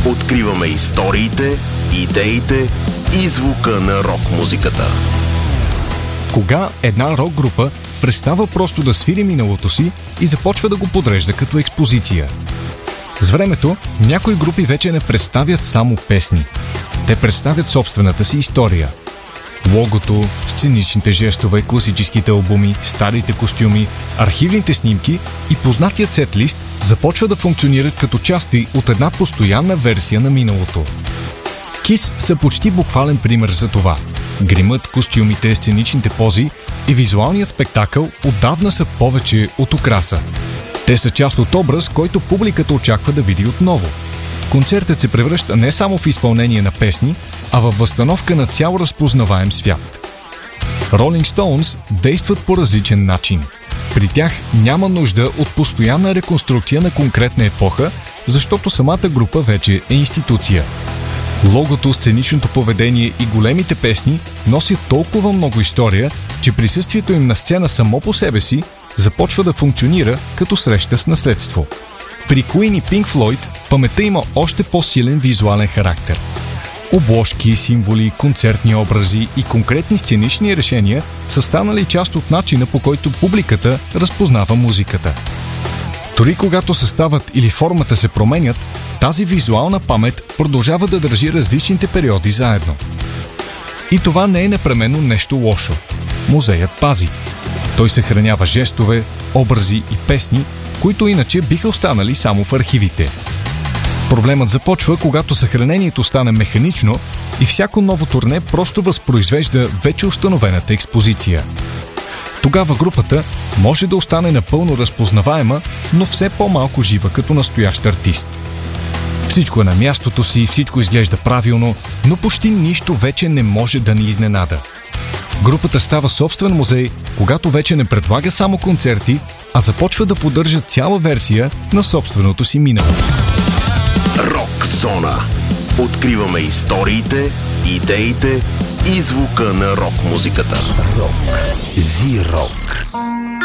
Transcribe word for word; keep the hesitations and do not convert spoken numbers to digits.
Откриваме историите, идеите и звука на рок-музиката. Кога една рок-група престава просто да свири миналото си и започва да го подрежда като експозиция? С времето някои групи вече не представят само песни. Те представят собствената си история. Логото, сценичните жестове, класическите албуми, старите костюми, архивните снимки и познатият сет-лист започва да функционират като части от една постоянна версия на миналото. Кис са почти буквален пример за това. Гримът, костюмите, сценичните пози и визуалният спектакъл отдавна са повече от украса. Те са част от образ, който публиката очаква да види отново. Концертът се превръща не само в изпълнение на песни, а във възстановка на цял разпознаваем свят. Rolling Stones действат по различен начин. При тях няма нужда от постоянна реконструкция на конкретна епоха, защото самата група вече е институция. Логото, сценичното поведение и големите песни носят толкова много история, че присъствието им на сцена само по себе си започва да функционира като среща с наследство. При Queen и Pink Floyd паметта има още по-силен визуален характер. Обложки, символи, концертни образи и конкретни сценични решения са станали част от начина, по който публиката разпознава музиката. Дори когато съставът или формата се променят, тази визуална памет продължава да държи различните периоди заедно. И това не е непременно нещо лошо. Музеят пази. Той съхранява жестове, образи и песни, които иначе биха останали само в архивите. Проблемът започва, когато съхранението стане механично и всяко ново турне просто възпроизвежда вече установената експозиция. Тогава групата може да остане напълно разпознаваема, но все по-малко жива като настоящ артист. Всичко е на мястото си, всичко изглежда правилно, но почти нищо вече не може да ни изненада. Групата става собствен музей, когато вече не предлага само концерти, а започва да поддържа цяла версия на собственото си минало. Рок Зона. Откриваме историите, идеите и звука на рок-музиката. Рок. Зи-рок.